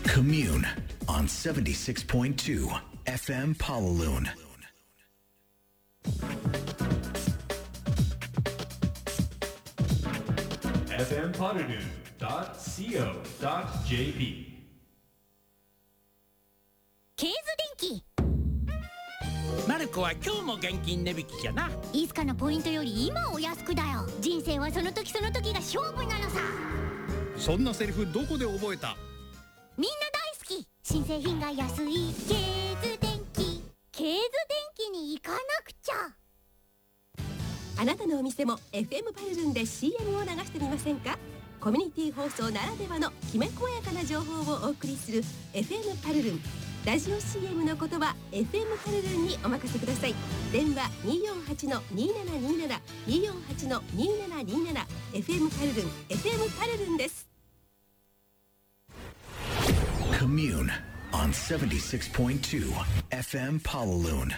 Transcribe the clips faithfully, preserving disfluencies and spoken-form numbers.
Commune on seventy-six point two F M Palaloon. エフエム palaloon dot co dot jp ケーズ電気。 マルコは今日も現金値引きじゃな。 いつかのポイントより今お安くだよ。人生はその時その時が勝負なのさ。 そんなセリフどこで覚えた？ みんな大好き。新製品が安いケーズ電気。ケーズ電気に行かなくちゃ。 あなたのお店も エフエム パルルンで シーエム を流してみませんか？コミュニティ放送ならではのきめ細やかな情報をお送りする エフエム パルルン。ラジオ シーエム の言葉 エフエム パルルンにお任せください。電話 にーよんはちのにーななにーなな にーよんはちのにーななにーなな エフエム パルルン エフエム パルルンです。 Commune on seventy-six point two F M Palaloon.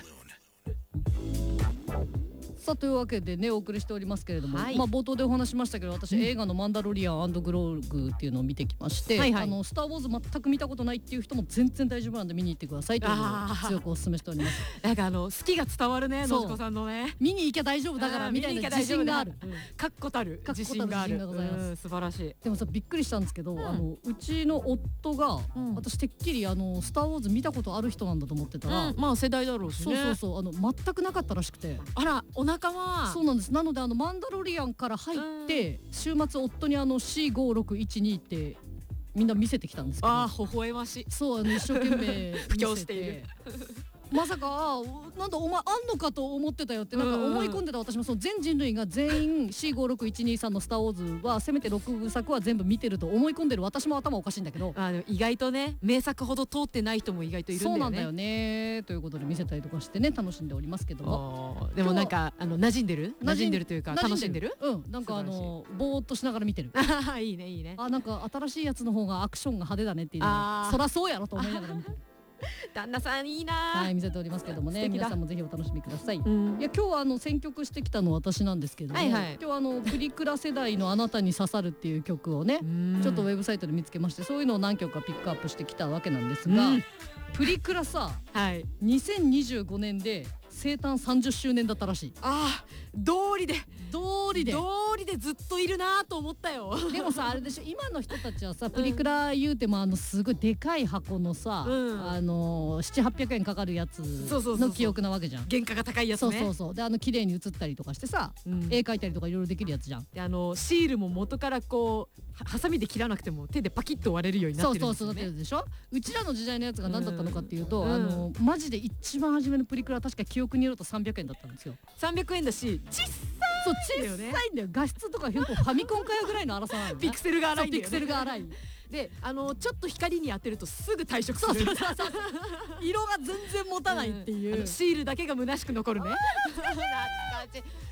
さあというわけでねお送りしておりますけれども、 はい、 まあ冒頭でお話しましたけど私、うん、映画のマンダロリアン&グローグっていうのを見てきまして、はいはい、あのスターウォーズ全く見たことないっていう人も全然大丈夫なんで見に行ってくださいというのを強くお勧めしております。 なんかあの好きが伝わるね、のじこさんのね。 見に行きゃ大丈夫だからみたいな自信がある、 確固たる自信がある。 確固たる自信がございます、 うん、素晴らしい。 でもさびっくりしたんですけど、うん、あのうちの夫が、うん、私てっきりあのスターウォーズ見たことある人なんだと思ってたら、 うん、まあ世代だろうしね。 そうそうそう、あの全くなかったらしくて。 あらお仲間。 そうなんです。なのであのマンダロリアンから入って、うん、週末夫にあの シーごーろくいちに ってみんな見せてきたんですけど、 あー微笑ましい。 そうあの一生懸命布教しているまさかなんだお前あんのかと思ってたよってなんか思い込んでた私も。その全人類が全員 シーごーろくいちにさん のスターウォーズはせめてろくぶさくは全部見てると思い込んでる私も頭おかしいんだけど、 あでも意外とね名作ほど通ってない人も意外といるんだよね。 そうなんだよねということで見せたりとかしてね楽しんでおりますけども。 でもなんかあの馴染んでる馴染んでるというか楽しんでる。 うんなんかあのぼーっとしながら見てるいいねいいね。 あなんか新しいやつの方がアクションが派手だねっていうのはそらそうやろと思いながら見てる旦那さんいいな。 はい見せておりますけどもね、皆さんもぜひお楽しみください。うん、いや今日はあの選曲してきたのは私なんですけども、はいはい、今日はあのプリクラ世代のあなたに刺さるっていう曲をねちょっとウェブサイトで見つけまして、そういうのを何曲かピックアップしてきたわけなんですが、うん、プリクラさ、はい、にせんにじゅうごねんで生誕さんじゅっしゅうねんだったらしい。 ああ道理で道理で道理でずっといるなと思ったよ。 でもさあれでしょ今の人たちはさプリクラ言うてもあのすごいでかい箱のさ、うん、あのななひゃくはっぴゃくえんかかるやつの記憶なわけじゃん。 原価が高いやつね。 そうそうそうであの綺麗に写ったりとかしてさ、うん、絵描いたりとかいろいろできるやつじゃん。 であのシールも元からこうハサミで切らなくても手でパキッと割れるようになってるんですよね。 そうそうそうなってるでしょ。うちらの時代のやつが何だったのかっていうと、うん、あのマジで一番初めのプリクラ確か記憶によるとさんびゃくえんだったんですよ。 さんびゃくえんだし小さいそう小さいんだよ。画質とかファミコンかよぐらいの粗さなのね。 ピクセルが粗いんだよね。 ピクセルが粗いであのちょっっと光に当てるとすぐ退色する。 そうそうそうそう色が全然持たないっていう、 うん、シールだけが虚しく残るね。懐かしい。